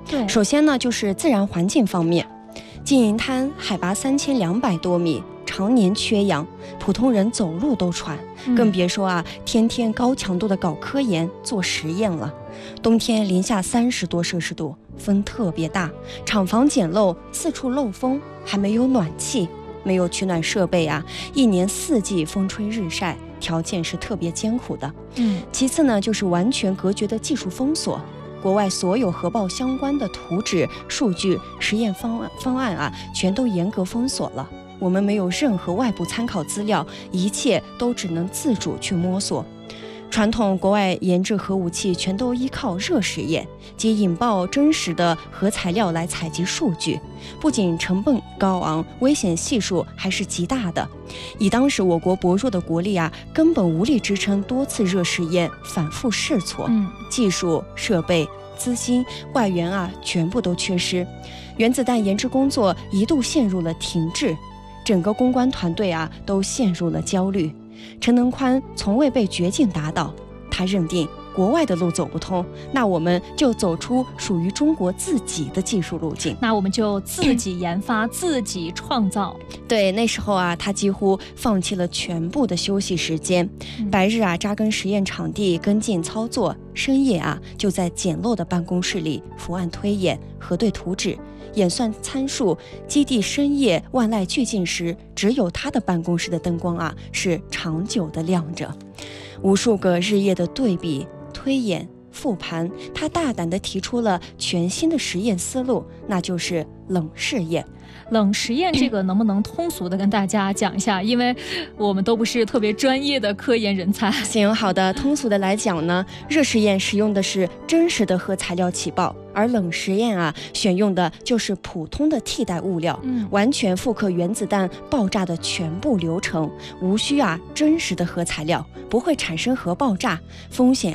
对， 首先呢，就是自然环境方面，金银滩海拔3200多米，常年缺氧，普通人走路都喘，更别说天天高强度的搞科研做实验了。冬天零下30多摄氏度，风特别大，厂房简陋，四处漏风，还没有暖气，没有取暖设备一年4季风吹日晒，条件是特别艰苦的。其次呢，就是完全隔绝的技术封锁。国外所有核爆相关的图纸、数据、实验方案全都严格封锁了。我们没有任何外部参考资料，一切都只能自主去摸索。传统国外研制核武器全都依靠热实验及引爆真实的核材料来采集数据，不仅成本高昂，危险系数还是极大的。以当时我国薄弱的国力根本无力支撑多次热实验反复试错，技术、设备、资金、外援全部都缺失，原子弹研制工作一度陷入了停滞，整个公关团队都陷入了焦虑。陈能宽从未被绝境打倒，他认定国外的路走不通，那我们就走出属于中国自己的技术路径， 那我们就自己研发自己创造。 对，那时候他几乎放弃了全部的休息时间，白日扎根实验场地跟进操作，深夜就在简陋的办公室里伏案推演、核对图纸、演算参数。基地深夜万籁俱静时，只有他的办公室的灯光是长久的亮着。无数个日夜的对比、推演、复盘，他大胆地提出了全新的实验思路，那就是冷试验。 冷实验这个能不能通俗的跟大家讲一下？因为我们都不是特别专业的科研人才。 行，好的，通俗的来讲呢，热实验使用的是真实的核材料起爆，而冷实验选用的就是普通的替代物料，完全复刻原子弹爆炸的全部流程，无需真实的核材料，不会产生核爆炸，风险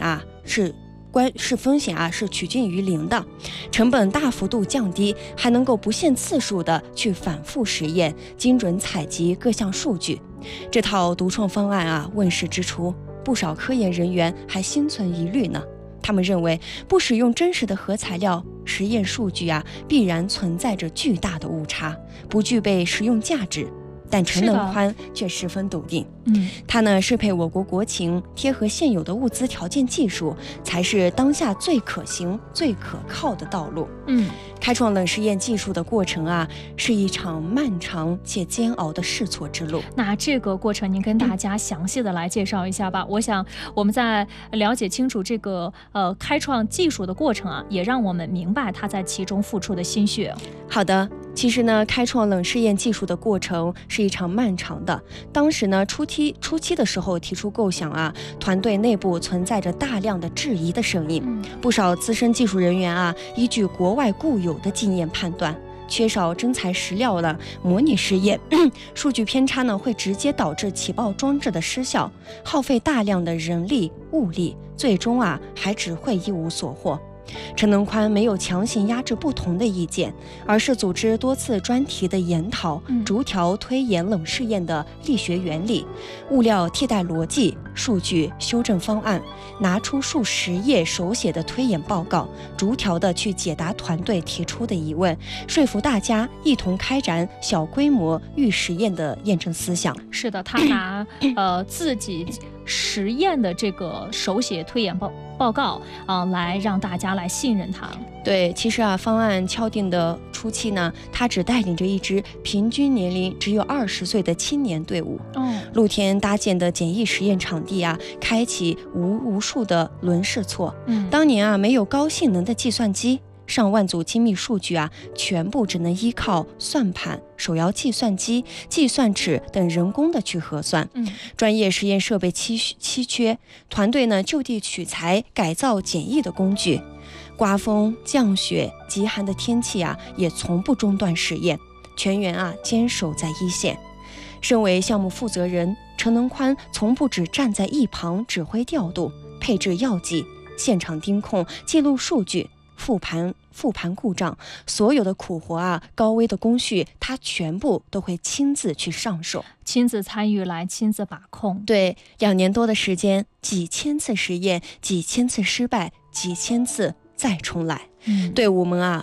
是趋近于0的，成本大幅度降低，还能够不限次数的去反复实验，精准采集各项数据。这套独创方案问世之初，不少科研人员还心存疑虑呢。他们认为，不使用真实的核材料，实验数据必然存在着巨大的误差，不具备实用价值。但陈能宽却十分笃定，他呢适配我国国情，贴合现有的物资条件技术，才是当下最可行、最可靠的道路。开创冷实验技术的过程是一场漫长且煎熬的试错之路。 那这个过程您跟大家详细的来介绍一下吧。我想我们在了解清楚这个开创技术的过程也让我们明白他在其中付出的心血。 好的，其实呢，开创冷试验技术的过程是一场漫长的。当时呢，初期的时候提出构想团队内部存在着大量的质疑的声音，不少资深技术人员依据国外固有的经验判断，缺少真材实料的模拟实验，数据偏差呢会直接导致起爆装置的失效，耗费大量的人力物力，最终还只会一无所获。陈能宽没有强行压制不同的意见，而是组织多次专题的研讨，逐条推演冷试验的力学原理、物料替代逻辑、数据修正方案，拿出数十页手写的推演报告，逐条的去解答团队提出的疑问，说服大家一同开展小规模预实验的验证思想。 是的，他拿自己实验的这个手写推演报告来让大家来信任他。 对，其实方案敲定的初期呢，他只带领着一支平均年龄只有20岁的青年队伍，露天搭建的简易实验场地开启无数的轮试错。当年没有高性能的计算机，上万组精密数据全部只能依靠算盘、手摇计算机、计算尺等人工的去核算。专业实验设备稀缺，团队呢就地取材改造简易的工具。刮风、降雪、极寒的天气也从不中断实验，全员坚守在一线。身为项目负责人，陈能宽从不只站在一旁指挥调度、配置药剂、现场盯控、记录数据、复盘故障，所有的苦活高危的工序，他全部都会亲自去上手， 亲自参与来亲自把控。 对，2年多的时间，几千次实验，几千次失败，几千次再重来。队伍们